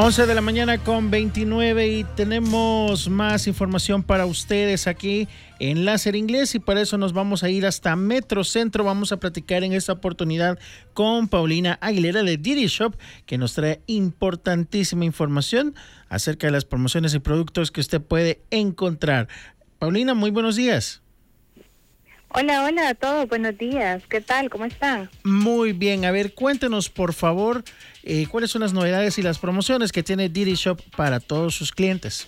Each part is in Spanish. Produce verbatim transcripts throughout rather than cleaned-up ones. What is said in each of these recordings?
once de la mañana con veintinueve y tenemos más información para ustedes aquí en Láser Inglés, y para eso nos vamos a ir hasta Metro Centro. Vamos a platicar en esta oportunidad con Paulina Aguilera de Didi Shop, que nos trae importantísima información acerca de las promociones y productos que usted puede encontrar. Paulina, muy buenos días. Hola, hola a todos, buenos días. ¿Qué tal? ¿Cómo están? Muy bien. A ver, cuéntenos, por favor, eh, cuáles son las novedades y las promociones que tiene Didi Shop para todos sus clientes.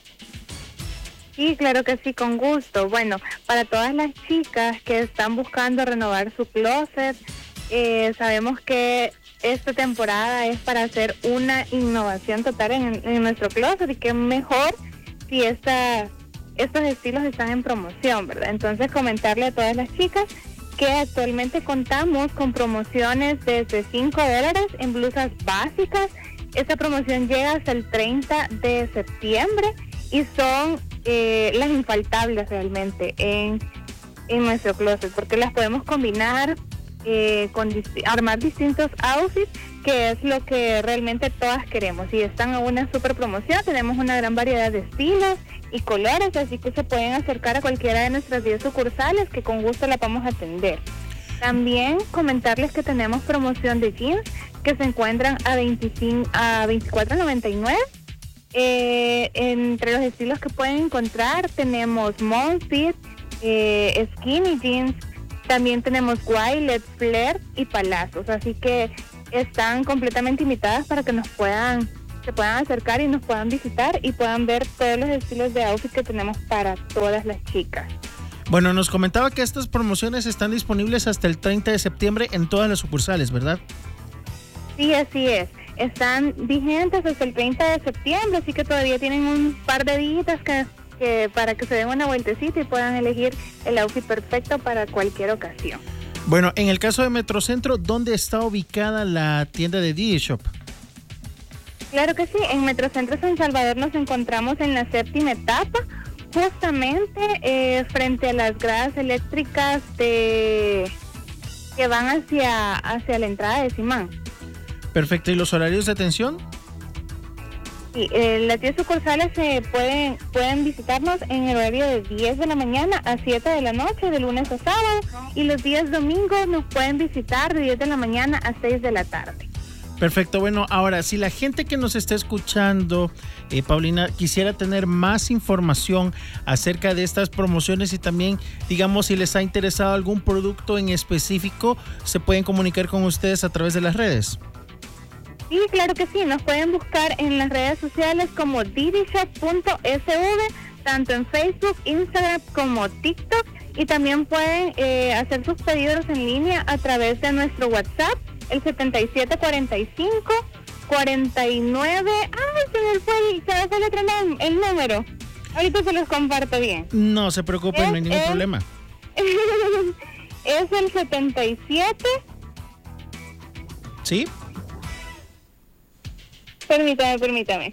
Sí, claro que sí, con gusto. Bueno, para todas las chicas que están buscando renovar su closet, eh, sabemos que esta temporada es para hacer una innovación total en, en nuestro closet, y que mejor si esta... estos estilos están en promoción, ¿verdad? Entonces, comentarle a todas las chicas que actualmente contamos con promociones desde cinco dólares en blusas básicas. Esta promoción llega hasta el treinta de septiembre y son eh, las infaltables realmente en, en nuestro closet, porque las podemos combinar eh, con dist- armar distintos outfits, que es lo que realmente todas queremos. Y están a una super promoción, tenemos una gran variedad de estilos y colores, así que se pueden acercar a cualquiera de nuestras diez sucursales, que con gusto la vamos a atender. También comentarles que tenemos promoción de jeans que se encuentran a veinticinco a veinticuatro noventa y nueve. Eh, entre los estilos que pueden encontrar tenemos mom fit, eh, skinny jeans, también tenemos wide, flare y palazos, así que están completamente invitadas para que nos puedan se puedan acercar y nos puedan visitar y puedan ver todos los estilos de outfit que tenemos para todas las chicas. Bueno, nos comentaba que estas promociones están disponibles hasta el treinta de septiembre en todas las sucursales, ¿verdad? Sí, así es. Están vigentes hasta el treinta de septiembre, así que todavía tienen un par de días que, que para que se den una vueltecita y puedan elegir el outfit perfecto para cualquier ocasión. Bueno, en el caso de Metrocentro, ¿dónde está ubicada la tienda de Didi Shop? Claro que sí, en Metrocentro San Salvador nos encontramos en la séptima etapa, justamente eh, frente a las gradas eléctricas de que van hacia, hacia la entrada de Simán. Perfecto, ¿y los horarios de atención? Sí, eh, las diez sucursales se pueden, pueden visitarnos en el horario de diez de la mañana a siete de la noche, de lunes a sábado, y los días domingos nos pueden visitar de diez de la mañana a seis de la tarde. Perfecto, bueno, ahora, si la gente que nos está escuchando, eh, Paulina, quisiera tener más información acerca de estas promociones y también, digamos, si les ha interesado algún producto en específico, ¿se pueden comunicar con ustedes a través de las redes? Sí, claro que sí, nos pueden buscar en las redes sociales como didi shop punto s v, tanto en Facebook, Instagram como TikTok, y también pueden eh, hacer sus pedidos en línea a través de nuestro WhatsApp, el setenta y siete cuarenta y cinco cuarenta y nueve. ¡Ay, se me fue el, se me fue el otro nom- el número! Ahorita se los comparto bien. No se preocupen, Es, no hay ningún es, problema. Es el setenta y siete. ¿Sí? Permítame, permítame.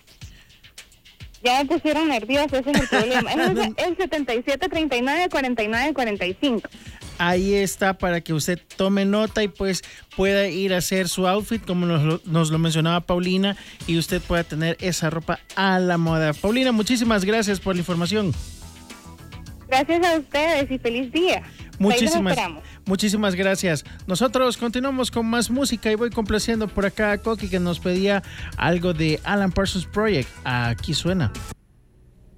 Ya me pusieron nerviosa, ese es el problema. Es el, el setenta y siete treinta y nueve cuarenta y nueve cuarenta y cinco. Ahí está para que usted tome nota y pues pueda ir a hacer su outfit como nos lo, nos lo mencionaba Paulina, y usted pueda tener esa ropa a la moda. Paulina, muchísimas gracias por la información. Gracias a ustedes y feliz día. Muchísimas, muchísimas gracias. Nosotros continuamos con más música y voy complaciendo por acá a Coqui, que nos pedía algo de Alan Parsons Project. Aquí suena.